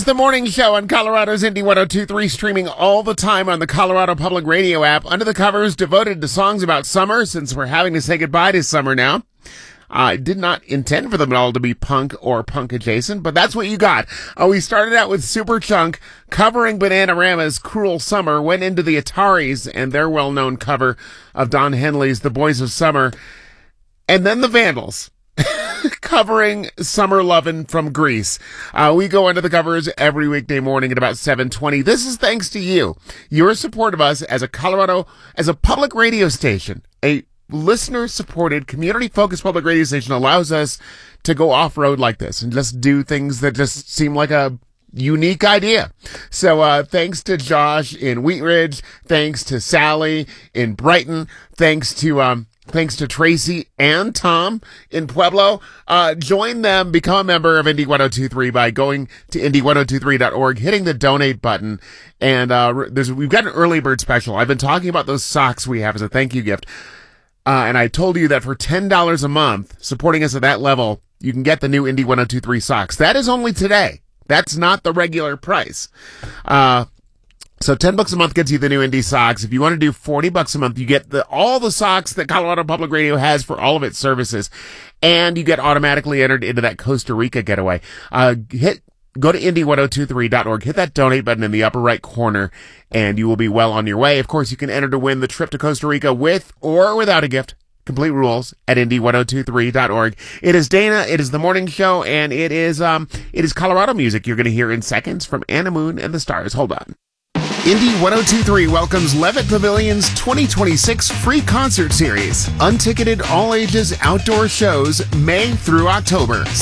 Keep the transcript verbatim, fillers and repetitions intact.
is the morning show on Colorado's Indie one oh two point three, streaming all the time on the Colorado Public Radio app. Under the Covers, devoted to songs about summer, since we're having to say goodbye to summer now. I did not intend for them all to be punk or punk adjacent, but that's what you got. Uh, we started out with Superchunk covering Bananarama's Cruel Summer, went into the Ataris and their well-known cover of Don Henley's The Boys of Summer, and then the Vandals covering Summer Lovin' from Grease. Uh, we go into the covers every weekday morning at about seven twenty. This is thanks to you. Your support of us as a Colorado, as a public radio station, a listener-supported, community-focused public radio station allows us to go off-road like this and just do things that just seem like a unique idea. So uh thanks to Josh in Wheat Ridge, thanks to Sally in Brighton, thanks to um thanks to Tracy and Tom in Pueblo. Uh join them, become a member of Indie one oh two point three by going to indie one oh two three dot org, hitting the donate button, and uh there's we've got an early bird special. I've been talking about those socks we have as a thank you gift. Uh, and I told you that for ten dollars a month, supporting us at that level, you can get the new Indie one oh two point three socks. That is only today. That's not the regular price. Uh, so ten bucks a month gets you the new Indie socks. If you want to do forty bucks a month, you get the, all the socks that Colorado Public Radio has for all of its services. And you get automatically entered into that Costa Rica getaway. Uh, hit, Go to indie one oh two three dot org, hit that donate button in the upper right corner, and you will be well on your way. Of course, you can enter to win the trip to Costa Rica with or without a gift. Complete rules at indie one oh two three dot org. It is Dana, it is the morning show, and it is um it is Colorado music you're going to hear in seconds from Anna Moon and the Stars. Hold on. Indie one oh two point three welcomes Levitt Pavilion's twenty twenty-six free concert series. Unticketed all-ages outdoor shows May through October.